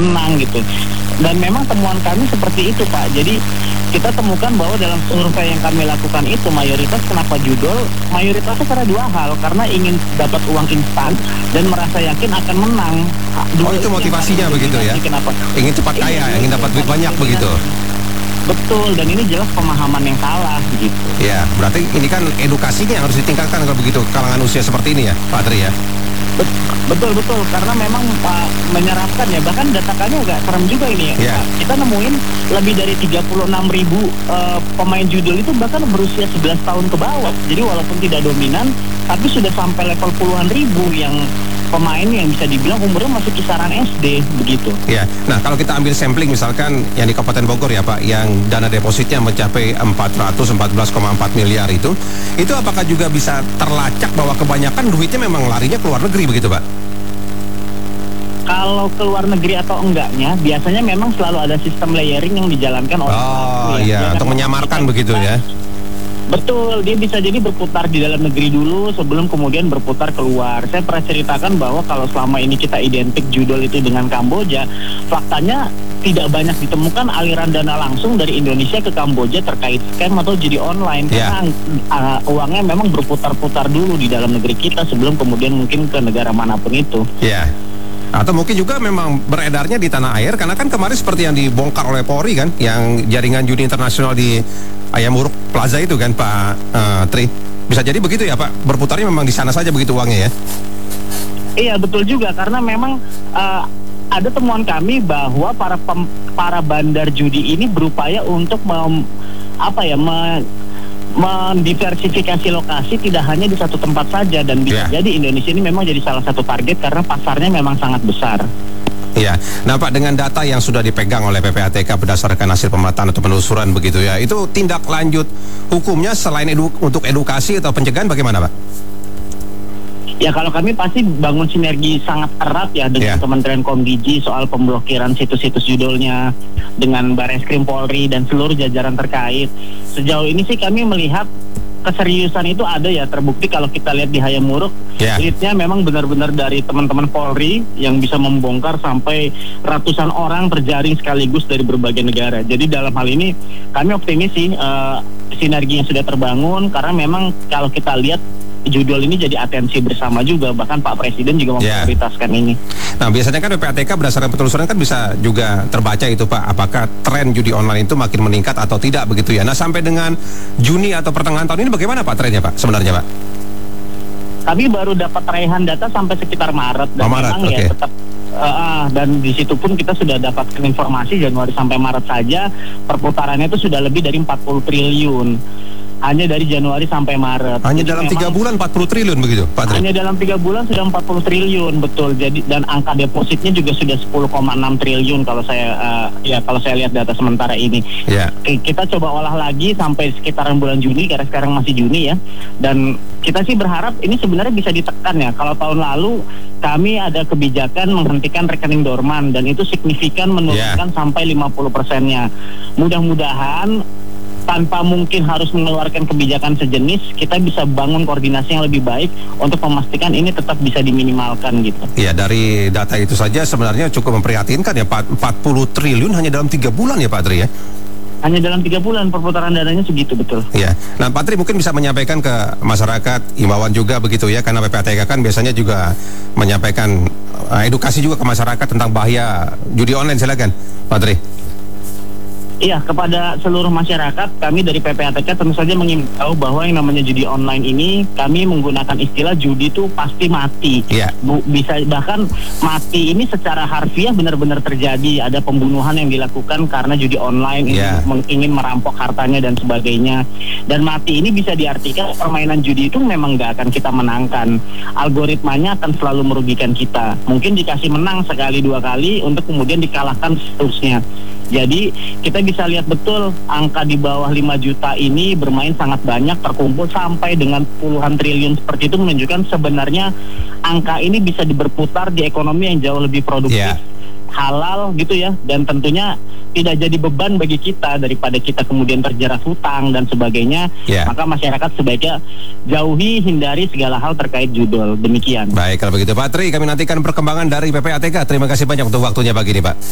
menang gitu. Dan memang temuan kami seperti itu, Pak. Jadi kita temukan bahwa dalam survei yang kami lakukan itu mayoritas kenapa judul, mayoritasnya karena dua hal, karena ingin dapat uang instan dan merasa yakin akan menang. Itu motivasinya begitu ya? Kenapa? Ingin cepat kaya, ingin dapat duit banyak begitu. Betul, dan ini jelas pemahaman yang salah gitu. Ya, berarti ini kan edukasinya yang harus ditingkatkan kalau begitu kalangan usia seperti ini ya, Pak Tri ya? Betul, karena memang menyerapkan ya, bahkan data kami agak serem juga ini ya. Kita nemuin lebih dari 36.000 pemain judul itu bahkan berusia 11 tahun ke bawah. Jadi walaupun tidak dominan, tapi sudah sampai level puluhan ribu yang pemain yang bisa dibilang umurnya masih kisaran SD begitu. Ya, nah kalau kita ambil sampling misalkan yang di Kabupaten Bogor ya Pak, yang dana depositnya mencapai 414,4 miliar itu apakah juga bisa terlacak bahwa kebanyakan duitnya memang larinya ke luar negeri begitu Pak? Kalau ke luar negeri atau enggaknya, biasanya memang selalu ada sistem layering yang dijalankan oleh untuk menyamarkan begitu ya. Betul, dia bisa jadi berputar di dalam negeri dulu sebelum kemudian berputar keluar. Saya pernah ceritakan bahwa kalau selama ini kita identik judul itu dengan Kamboja, faktanya tidak banyak ditemukan aliran dana langsung dari Indonesia ke Kamboja terkait scam atau judi online. Karena uangnya memang berputar-putar dulu di dalam negeri kita sebelum kemudian mungkin ke negara manapun itu. Atau mungkin juga memang beredarnya di tanah air, karena kan kemarin seperti yang dibongkar oleh Polri kan, yang jaringan judi internasional di Ayam Uruk Plaza itu kan Pak Tri. Bisa jadi begitu ya Pak, berputarnya memang di sana saja begitu uangnya ya? Iya betul juga, karena memang ada temuan kami bahwa para bandar judi ini berupaya untuk mendiversifikasi lokasi tidak hanya di satu tempat saja, dan bisa jadi Indonesia ini memang jadi salah satu target karena pasarnya memang sangat besar. Iya, nah Pak, dengan data yang sudah dipegang oleh PPATK berdasarkan hasil pemetaan atau penelusuran begitu ya, itu tindak lanjut hukumnya selain untuk edukasi atau pencegahan bagaimana Pak? Ya kalau kami pasti bangun sinergi sangat erat ya dengan Kementerian Komdiji soal pemblokiran situs-situs judulnya, dengan Barreskrim Polri dan seluruh jajaran terkait. Sejauh ini sih kami melihat keseriusan itu ada ya, terbukti kalau kita lihat di Hayam Wuruk, leadnya memang benar-benar dari teman-teman Polri yang bisa membongkar sampai ratusan orang terjaring sekaligus dari berbagai negara. Jadi dalam hal ini kami optimis sih sinergi yang sudah terbangun, karena memang kalau kita lihat judul ini jadi atensi bersama juga, bahkan Pak Presiden juga memprioritaskan ini. Nah biasanya kan PPATK berdasarkan penelusuran kan bisa juga terbaca itu Pak, apakah tren judi online itu makin meningkat atau tidak begitu ya. Nah sampai dengan Juni atau pertengahan tahun ini bagaimana Pak trennya Pak sebenarnya Pak? Kami baru dapat raihan data sampai sekitar Maret, dan memang ya tetap dan di situ pun kita sudah dapatkan informasi Januari sampai Maret saja perputarannya itu sudah lebih dari 40 triliun. Hanya dari Januari sampai Maret. Hanya dalam 3 bulan 40 triliun begitu, Pak Tri? Hanya dalam 3 bulan sudah 40 triliun, betul. Jadi dan angka depositnya juga sudah 10,6 triliun kalau saya lihat data sementara ini. Kita coba olah lagi sampai sekitaran bulan Juni, karena sekarang masih Juni ya. Dan kita sih berharap ini sebenarnya bisa ditekan ya. Kalau tahun lalu kami ada kebijakan menghentikan rekening dorman dan itu signifikan menurunkan sampai 50%-nya. Mudah-mudahan tanpa mungkin harus mengeluarkan kebijakan sejenis, kita bisa bangun koordinasi yang lebih baik untuk memastikan ini tetap bisa diminimalkan gitu. Ya, dari data itu saja sebenarnya cukup memprihatinkan ya, 40 triliun hanya dalam 3 bulan ya Pak Tri ya? Hanya dalam 3 bulan perputaran dananya segitu, betul. Ya, nah Pak Tri mungkin bisa menyampaikan ke masyarakat, imbauan juga begitu ya, karena PPATK kan biasanya juga menyampaikan edukasi juga ke masyarakat tentang bahaya judi online. Silakan Pak Tri. Iya, kepada seluruh masyarakat, kami dari PPATK tentu saja mengimbau bahwa yang namanya judi online ini, kami menggunakan istilah judi itu pasti mati. Bisa bahkan mati ini secara harfiah benar-benar terjadi. Ada pembunuhan yang dilakukan karena judi online ingin merampok hartanya dan sebagainya. Dan mati ini bisa diartikan permainan judi itu memang nggak akan kita menangkan. Algoritmanya akan selalu merugikan kita. Mungkin dikasih menang sekali 2 kali untuk kemudian dikalahkan seterusnya. Jadi kita bisa lihat betul angka di bawah 5 juta ini bermain sangat banyak, terkumpul sampai dengan puluhan triliun seperti itu, menunjukkan sebenarnya angka ini bisa berputar di ekonomi yang jauh lebih produktif, halal gitu ya, dan tentunya tidak jadi beban bagi kita daripada kita kemudian terjerat hutang dan sebagainya. Maka masyarakat sebaiknya jauhi, hindari segala hal terkait judul. Demikian. Baik, kalau begitu Pak Tri, kami nantikan perkembangan dari PPATK. Terima kasih banyak untuk waktunya pagi ini Pak.